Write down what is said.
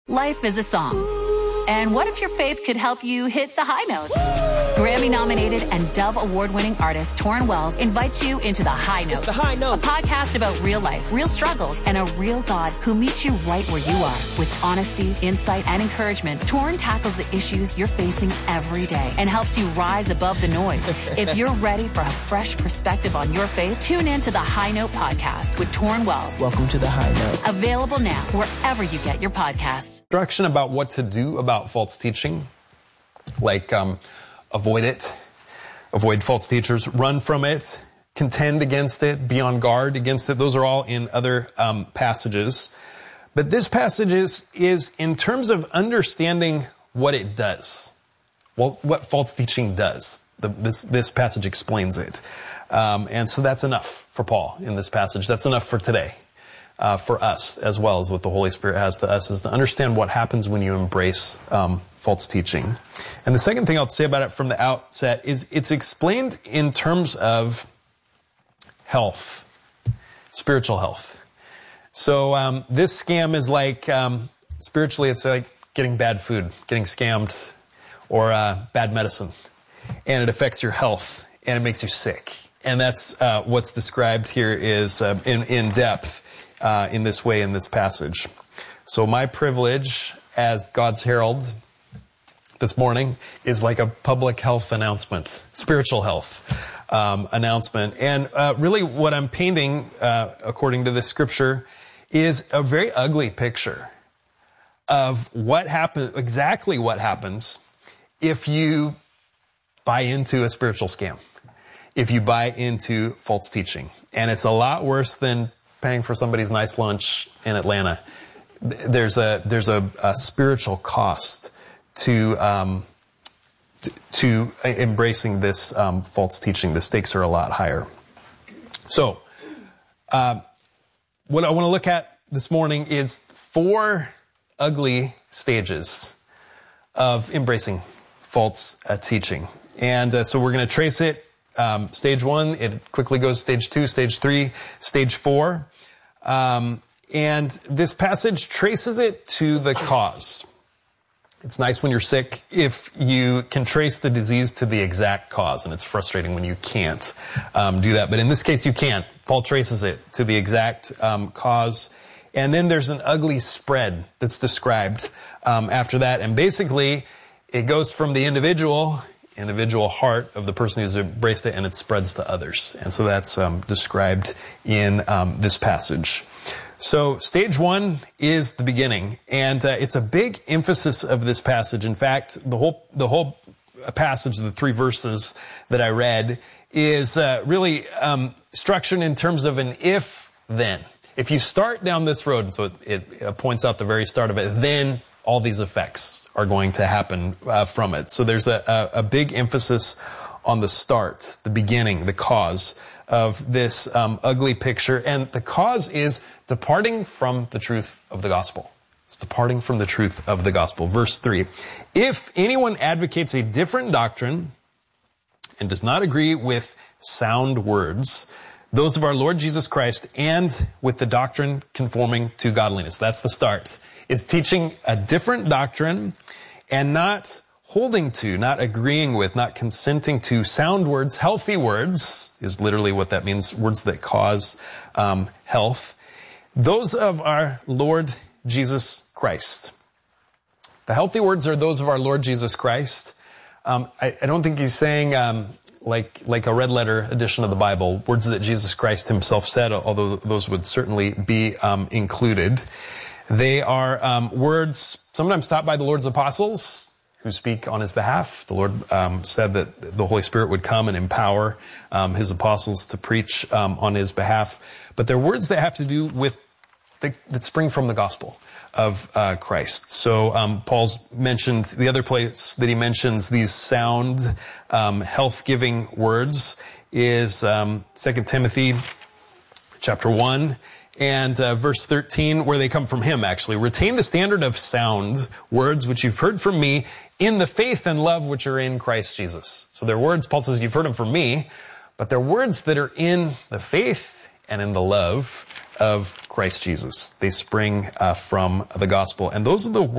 Life is a song. And what if your faith could help you hit the high notes? Grammy-nominated and Dove Award-winning artist Torrin Wells invites you into The High Note. It's The High Note. A podcast about real life, real struggles, and a real God who meets you right where you are. With honesty, insight, and encouragement, Torrin tackles the issues you're facing every day and helps you rise above the noise. If you're ready for a fresh perspective on your faith, tune in to The High Note podcast with Torrin Wells. Welcome to The High Note. Available now wherever you get your podcasts. Instruction about what to do about false teaching, like avoid it, avoid false teachers, run from it, contend against it, be on guard against it. Those are all in other passages. But this passage is in terms of understanding what it does. Well, what false teaching does. This passage explains it. And so that's enough for Paul in this passage. That's enough for today. For us, as well as what the Holy Spirit has to us, is to understand what happens when you embrace false teaching. And the second thing I'll say about it from the outset is it's explained in terms of health, spiritual health. So this scam is like, spiritually, it's like getting bad food, getting scammed, or bad medicine. And it affects your health, and it makes you sick. And that's what's described here is in depth. In this way, in this passage. So my privilege as God's herald this morning is like a public health announcement, spiritual health announcement. And really what I'm painting, according to this scripture, is a very ugly picture of exactly what happens if you buy into a spiritual scam, if you buy into false teaching. And it's a lot worse than paying for somebody's nice lunch in Atlanta. There's a spiritual cost to embracing this false teaching. The stakes are a lot higher. So, what I want to look at this morning is 4 ugly stages of embracing false teaching. And so we're going to trace it. Stage 1, it quickly goes stage 2, stage 3, stage 4. And this passage traces it to the cause. It's nice when you're sick if you can trace the disease to the exact cause, and it's frustrating when you can't do that. But in this case, you can. Paul traces it to the exact cause. And then there's an ugly spread that's described after that. And basically, it goes from the individual heart of the person who's embraced it, and it spreads to others. And so that's described in this passage. So stage 1 is the beginning, and it's a big emphasis of this passage. In fact, the whole passage, the 3 verses that I read, is really structured in terms of an if-then. If you start down this road, and so it points out the very start of it, then all these effects are going to happen from it. So there's a big emphasis on the start, the beginning, the cause of this ugly picture. And the cause is departing from the truth of the gospel. It's departing from the truth of the gospel. Verse 3, if anyone advocates a different doctrine and does not agree with sound words, those of our Lord Jesus Christ, and with the doctrine conforming to godliness. That's the start. It's teaching a different doctrine and not holding to, not agreeing with, not consenting to sound words. Healthy words is literally what that means, words that cause health. Those of our Lord Jesus Christ. The healthy words are those of our Lord Jesus Christ. I don't think he's saying like a red letter edition of the Bible, words that Jesus Christ himself said, although those would certainly be included. They are words sometimes taught by the Lord's apostles who speak on his behalf. The Lord said that the Holy Spirit would come and empower his apostles to preach on his behalf. But they're words that have to do with, that spring from the gospel of Christ. So Paul's mentioned, the other place that he mentions these sound, health-giving words is 2 Timothy chapter 1. And verse 13, where they come from him, actually. Retain the standard of sound words which you've heard from me in the faith and love which are in Christ Jesus. So they're words, Paul says, you've heard them from me, but they're words that are in the faith and in the love of Christ Jesus. They spring from the gospel. And those are the